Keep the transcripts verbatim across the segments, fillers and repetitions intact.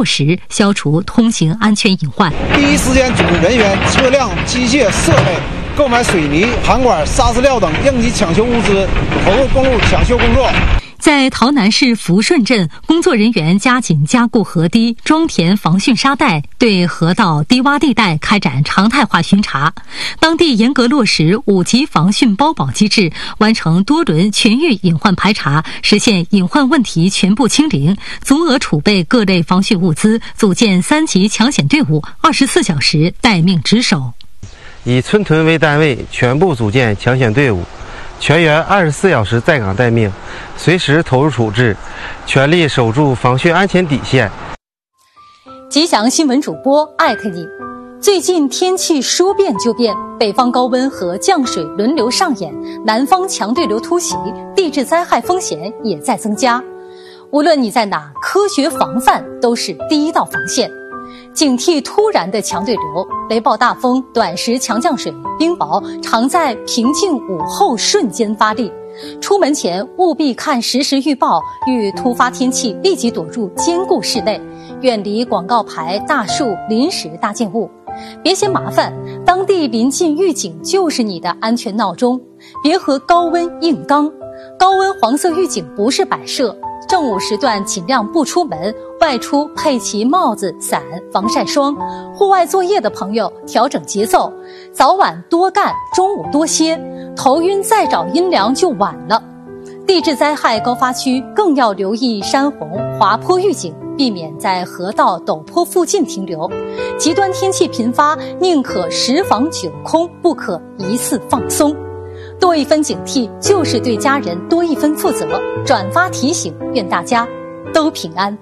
落实，消除通行安全隐患。 第一时间组织人员、车辆、机械设备购买水泥、涵管、砂石料等应急抢修物资，投入公路抢修工作。 在桃南市福顺镇，工作人员加紧加固河堤、装填防汛沙袋，对河道低洼地带开展常态化巡查。当地严格落实五级防汛包保机制，完成多轮全域隐患排查，实现隐患问题全部清零，足额储备各类防汛物资，组建三级抢险队伍，二十四小时待命值守。 以村屯为单位，全部组建抢险队伍，全员二十四小时在岗待命，随时投入处置，全力守住防汛安全底线。 吉祥新闻主播艾特你。最近天气说变就变，北方高温和降水轮流上演，南方强对流突袭，地质灾害风险也在增加。无论你在哪，科学防范都是第一道防线。警惕突然的强对流，雷暴大风、短时强降水、冰雹常在平静午后瞬间发力。出门前务必看实时预报，遇突发天气立即躲入坚固室内，远离广告牌、大树、临时搭建物。别嫌麻烦，当地临近预警就是你的安全闹钟。别和高温硬刚，高温黄色预警不是摆设。正午时段尽量不出门，外出配齐帽子、伞、防晒霜。户外作业的朋友调整节奏，早晚多干，中午多歇。头晕再找阴凉就晚了。地质灾害高发区更要留意山洪、滑坡预警，避免在河道陡坡附近停留。极端天气频发，宁可十防九空，不可一次放松。多一分警惕，就是对家人多一分负责。转发提醒，愿大家都平安。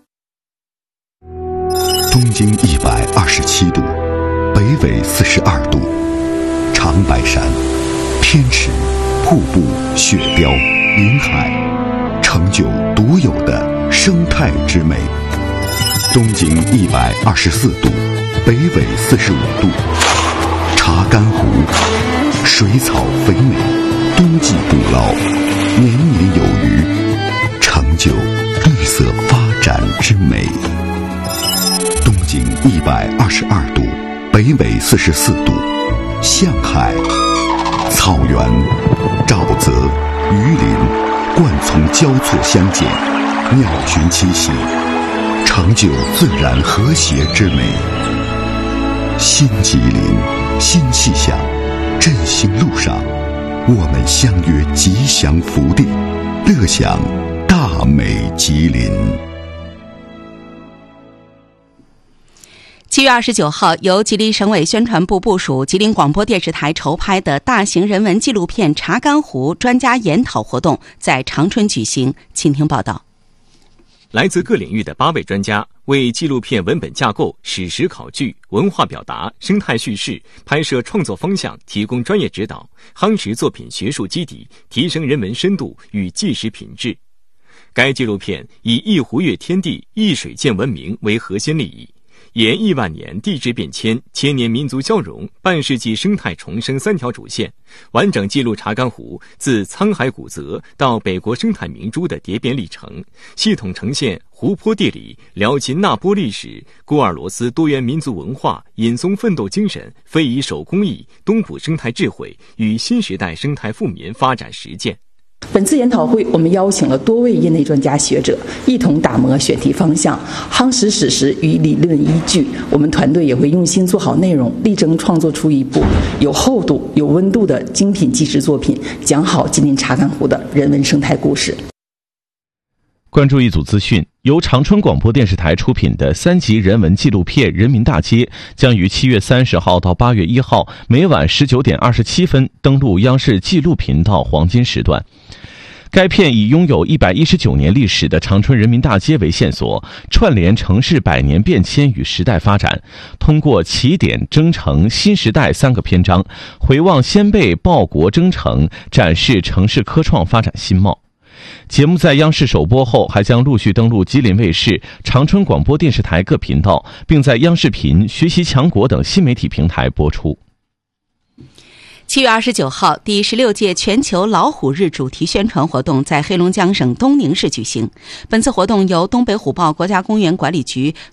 东经一百二十七度，北纬四十二度，长白山、天池、瀑布、雪雕、林海，成就独有的生态之美。东经一百二十四度，北纬四十五度，查干湖，水草肥美，冬季捕捞，年年有余，成就绿色发展之美。东经一百二十二度，北纬四十四度，象海，草原、沼泽、鱼林、灌丛交错相间，鸟群栖息，成就自然和谐之美。新吉林，新气象，振兴路上，我们相约吉祥福地，乐享大美吉林。 七月二十九号，由吉林省委宣传部部属吉林广播电视台筹拍的大型人文纪录片《查干湖》专家研讨活动在长春举行。请听报道。 来自各领域的八位专家为纪录片文本架构、史实考据、文化表达、生态叙事、拍摄创作方向提供专业指导，夯实作品学术基底，提升人文深度与纪实品质。该纪录片以一湖悦天地、一水见文明为核心利益，沿亿万年地质变迁、千年民族交融、半世纪生态重生三条主线，完整记录查干湖自沧海古泽到北国生态明珠的蝶变历程，系统呈现湖泊地理、辽秦纳波历史、鄂尔多斯多元民族文化、隐松奋斗精神、非遗手工艺、东埔生态智慧与新时代生态富民发展实践。 本次研讨会，我们邀请了多位业内专家学者，一同打磨选题方向，夯实史实与理论依据。我们团队也会用心做好内容，力争创作出一部有厚度、有温度的精品纪实作品，讲好吉林查干湖的人文生态故事。 关注一组资讯，由长春广播电视台出品的三集人文纪录片《人民大街》将于七月三十号到八月一号每晚十九点二十七分登陆央视纪录频道黄金时段。该片以拥有一百一十九年历史的长春人民大街为线索，串联城市百年变迁与时代发展，通过起点、征程、新时代三个篇章，回望先辈报国征程，展示城市科创发展新貌。节目在央视首播后，还将陆续登陆吉林卫视、长春广播电视台各频道，并在央视频、学习强国等新媒体平台播出。 七月二十九号，第十六届全球老虎日主题宣传活动在黑龙江省东宁市举行。本次活动由东北虎豹国家公园管理局